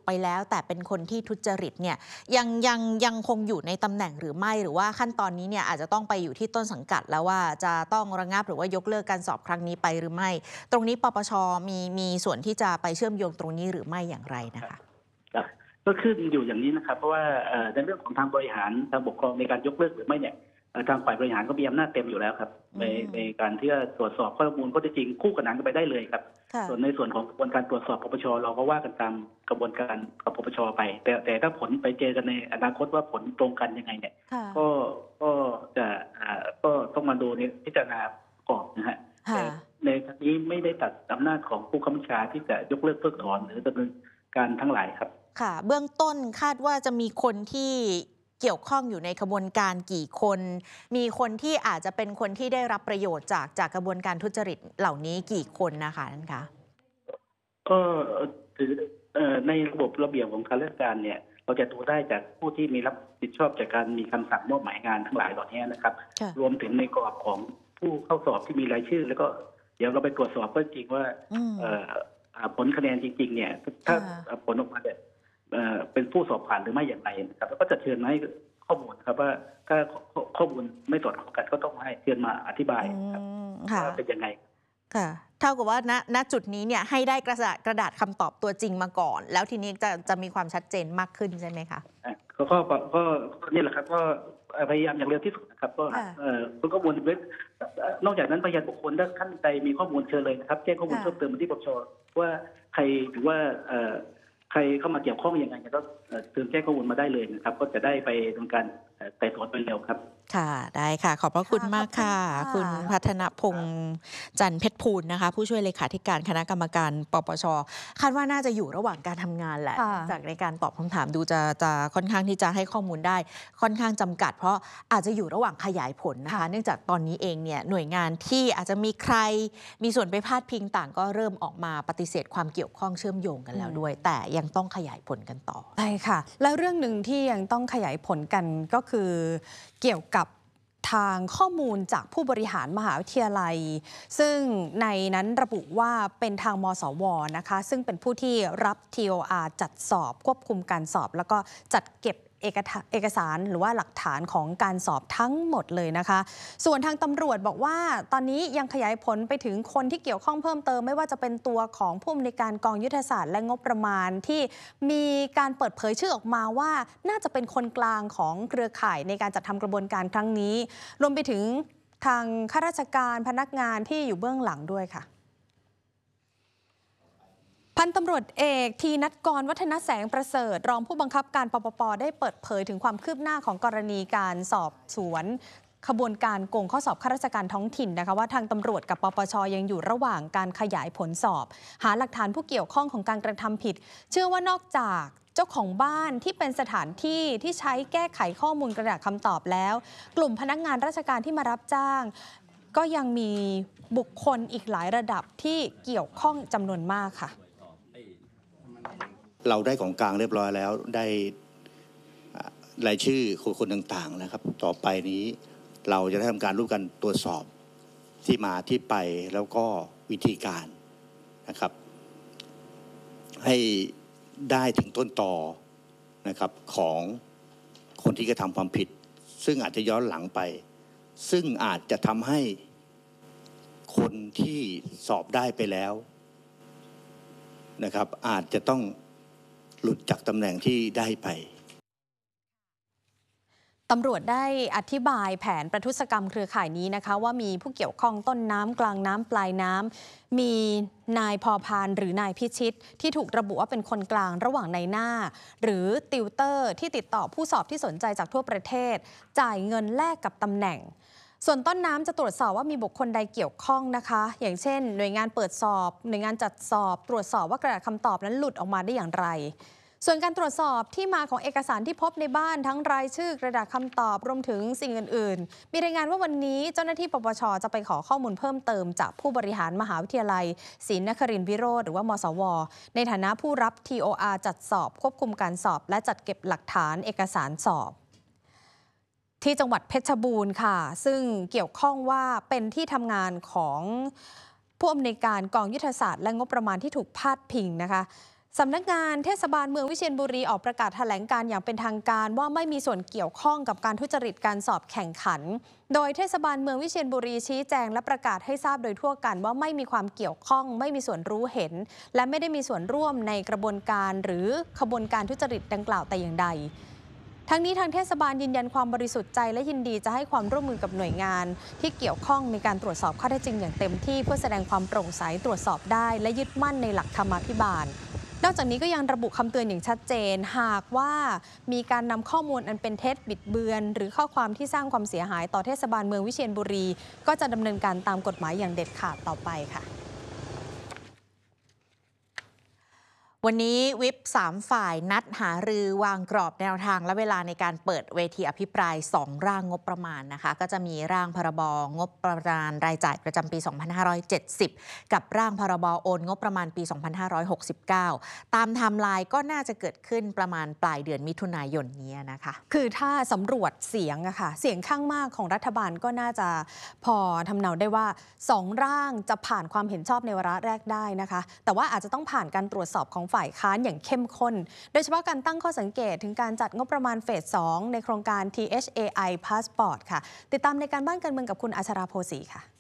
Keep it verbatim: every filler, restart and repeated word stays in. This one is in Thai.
ไปแล้วแต่เป็นคนที่ทุจริตเนี่ยยังยังยังคงอยู่ในตำแหน่งหรือไม่หรือว่าขั้นตอนนี้เนี่ยอาจจะต้องไปอยู่ที่ต้นสังกัดแล้วว่าจะต้องระงับหรือว่ายกเลิกการสอบครั้งนี้ไปหรือไม่ตรงนี้ปปชมีมีส่วนที่จะไปเชื่อมโยงตรงนี้หรือไม่อย่างไรนะคะก็ขึ้นอยู่อย่างนี้นะครับเพราะว่าในเรื่องของทางบริหารทางปกครองในการยกเลิกหรือไม่เนี่ยทางฝ่ายบริหารก็มีอำนาจเต็มอยู่แล้วครับในในการที่จะตรวจสอบข้อมูลข้อเท็จจริงคู่ขนานกันไปได้เลยครับส่วนในส่วนของกระบวนการตรวจสอบปปชเราก็ว่ากันตามกระบวนการกับปปชไปแต่แต่ถ้าผลไปเจอกันในอนาคตว่าผลตรงกันยังไงเนี่ยก็ก็จะก็ต้องมาดูในพิจารณาก่อนนะฮะแต่ในครั้งนี้ไม่ได้ตัดอำนาจของผู้กำกับการที่จะยกเลิกเพิกถอนหรือดำเนินการทั้งหลายครับค่ะเบื้องต้นคาดว่าจะมีคนที่เกี่ยวข้องอยู่ในกระบวนการกี่คนมีคนที่อาจจะเป็นคนที่ได้รับประโยชน์จากจากกระบวนการทุจริตเหล่านี้กี่คนนะคะท่านคะก็ถือในระบบระเบียบของข้าราชการเนี่ยเราจะดูได้จากผู้ที่มีรับผิดชอบจากการมีคำสั่งมอบหมายงานทั้งหลายเหล่านี้นะครับรวมถึงในกรอบของผู้เข้าสอบที่มีรายชื่อแล้วก็เดี๋ยวเราไปตรวจสอบก็จริงว่าผลคะแนนจริงๆเนี่ยถ้าผลออกมาเนี่ยเป็นผู้สอบผ่านหรือไม่อย่างไรนะครับแล้วก็จะเชิญมาให้ข้อมูลครับว่าถ้าข้อมูลไม่สอดคล้องกันก็ต้องให้เชิญมาอธิบายครับว่าเป็นยังไงค่ะเท่ากับว่าณณจุดนี้เนี่ยให้ได้กระดาษกระดาษคำตอบตัวจริงมาก่อนแล้วทีนี้จะจะมีความชัดเจนมากขึ้นใช่ไหมคะก็ก็ก็นี่แหละครับก็พยายามอย่างเร็วที่สุดนะครับก็ข้อมูลนอกจากนั้นพยานบุคคลถ้าท่านใดมีข้อมูลเชิญเลยนะครับแจ้งข้อมูลเพิ่มเติมมาที่ปปชว่าใครหรือว่าใครเข้ามาเกี่ยวข้องยังไงก็เติมแจ้งข้อมูลมาได้เลยนะครับก็จะได้ไปดำเนินการไต่สวนโดยเร็วครับค่ะได้ค่ะขอบพระคุณมากค่ะคุณพัฒนพงษ์จันทร์เพชรพูนนะคะผู้ช่วยเลขาธิการคณะกรรมการปปชคาดว่าน่าจะอยู่ระหว่างการทำงานแหละจากในการตอบคำถามดูจะจะค่อนข้างที่จะให้ข้อมูลได้ค่อนข้างจำกัดเพราะอาจจะอยู่ระหว่างขยายผลนะคะเนื่องจากตอนนี้เองเนี่ยหน่วยงานที่อาจจะมีใครมีส่วนไปพาดพิงต่างก็เริ่มออกมาปฏิเสธความเกี่ยวข้องเชื่อมโยงกันแล้วด้วยแต่ยังต้องขยายผลกันต่อใช่ค่ะแล้วเรื่องหนึ่งที่ยังต้องขยายผลกันก็คือเกี่ยวกับทางข้อมูลจากผู้บริหารมหาวิทยาลัยซึ่งในนั้นระบุว่าเป็นทางมสวนะคะซึ่งเป็นผู้ที่รับ ที โอ อาร์ จัดสอบควบคุมการสอบแล้วก็จัดเก็บเอกเอกสารหรือว่าหลักฐานของการสอบทั้งหมดเลยนะคะส่วนทางตำรวจบอกว่าตอนนี้ยังขยายผลไปถึงคนที่เกี่ยวข้องเพิ่มเติมไม่ว่าจะเป็นตัวของผู้อำนวยการกองยุทธศาสตร์และงบประมาณที่มีการเปิดเผยชื่อออกมาว่าน่าจะเป็นคนกลางของเครือข่ายในการจัดทำกระบวนการครั้งนี้รวมไปถึงทางข้าราชการพนักงานที่อยู่เบื้องหลังด้วยค่ะพันตำรวจเอกทีนัทกรวัฒนแสงประเสริฐรองผู้บังคับการปปป.ได้เปิดเผยถึงความคืบหน้าของกรณีการสอบสวนขบวนการโกงข้อสอบข้าราชการท้องถิ่นนะคะว่าทางตำรวจกับปปช.ยังอยู่ระหว่างการขยายผลสอบหาหลักฐานผู้เกี่ยวข้องของการกระทำผิดเชื่อว่านอกจากเจ้าของบ้านที่เป็นสถานที่ที่ใช้แก้ไขข้อมูลกระดาษคำตอบแล้วกลุ่มพนักงานราชการที่มารับจ้างก็ยังมีบุคคลอีกหลายระดับที่เกี่ยวข้องจำนวนมากค่ะเราได้ของกลางเรียบร้อยแล้วได้รายชื่อคนต่างๆนะครับต่อไปนี้เราจะได้ทำการร่วมกันตรวจสอบที่มาที่ไปแล้วก็วิธีการนะครับให้ได้ถึงต้นตอนะครับของคนที่กระทำความผิดซึ่งอาจจะย้อนหลังไปซึ่งอาจจะทำให้คนที่สอบได้ไปแล้วนะครับอาจจะต้องหลุดจากตำแหน่งที่ได้ไปตำรวจได้อธิบายแผนประทุษกรรมเครือข่ายนี้นะคะว่ามีผู้เกี่ยวข้องต้นน้ำกลางน้ำปลายน้ำมีนายพอพานหรือนายพิชิตที่ถูกระบุว่าเป็นคนกลางระหว่างนายหน้าหรือติวเตอร์ที่ติดต่อผู้สอบที่สนใจจากทั่วประเทศจ่ายเงินแลกกับตำแหน่งส่วนต้นน้ำจะตรวจสอบว่ามีบุคคลใดเกี่ยวข้องนะคะอย่างเช่นหน่วยงานเปิดสอบหน่วยงานจัดสอบตรวจสอบว่ากระดาษคำตอบนั้นหลุดออกมาได้อย่างไรส่วนการตรวจสอบที่มาของเอกสารที่พบในบ้านทั้งรายชื่อกระดาษคำตอบรวมถึงสิ่งอื่นๆมีรายงานว่าวันนี้เจ้าหน้าที่ปปช.จะไปขอข้อมูลเพิ่มเติมจากผู้บริหารมหาวิทยาลัยศรีนครินทร์วิโรจน์หรือว่ามสว.ในฐานะผู้รับ ที โอ อาร์ จัดสอบควบคุมการสอบและจัดเก็บหลักฐานเอกสารสอบที่จังหวัดเพชรบูรณ์ค่ะซึ่งเกี่ยวข้องว่าเป็นที่ทำงานของผู้อำนวยการกองยุทธศาสตร์และงบประมาณที่ถูกพาดพิงนะคะสำนักงานเทศบาลเมืองวิเชียรบุรีออกประกาศแถลงการอย่างเป็นทางการว่าไม่มีส่วนเกี่ยวข้องกับการทุจริตการสอบแข่งขันโดยเทศบาลเมืองวิเชียรบุรีชี้แจงและประกาศให้ทราบโดยทั่วกันว่าไม่มีความเกี่ยวข้องไม่มีส่วนรู้เห็นและไม่ได้มีส่วนร่วมในกระบวนการหรือขบวนการทุจริตดังกล่าวแต่อย่างใดทั้งนี้ทางเทศบาลยืนยันความบริสุทธิ์ใจและยินดีจะให้ความร่วมมือกับหน่วยงานที่เกี่ยวข้องในการตรวจสอบข้อเท็จจริงอย่างเต็มที่เพื่อแสดงความโปร่งใสตรวจสอบได้และยึดมั่นในหลักธรรมาภิบาลนอกจากนี้ก็ยังระบุคำเตือนอย่างชัดเจนหากว่ามีการนำข้อมูลอันเป็นเท็จบิดเบือนหรือข้อความที่สร้างความเสียหายต่อเทศบาลเมืองวิเชียรบุรีก็จะดำเนินการตามกฎหมายอย่างเด็ดขาดต่อไปค่ะวันนี้วิปสามฝ่ายนัดหารือวางกรอบแนวทางและเวลาในการเปิดเวทีอภิปรายสองร่างงบประมาณนะคะก็จะมีร่างพรบงบประมาณรายจ่ายประจำปี สองพันห้าร้อยเจ็ดสิบ กับร่างพรบโอนงบประมาณปี สองพันห้าร้อยหกสิบเก้า ตามไทม์ไลน์ก็น่าจะเกิดขึ้นประมาณปลายเดือนมิถุนายนนี้นะคะคือถ้าสำรวจเสียงอะค่ะเสียงข้างมากของรัฐบาลก็น่าจะพอทำเนาได้ว่าสองร่างจะผ่านความเห็นชอบในวาระแรกได้นะคะแต่ว่าอาจจะต้องผ่านการตรวจสอบของฝ่ายค้านอย่างเข้มข้นโดยเฉพาะการตั้งข้อสังเกตถึงการจัดงบประมาณเฟส สองในโครงการ ที เอช เอ ไอ Passport ค่ะติดตามในการบ้านการเมืองกับคุณอัชราโพสีค่ะ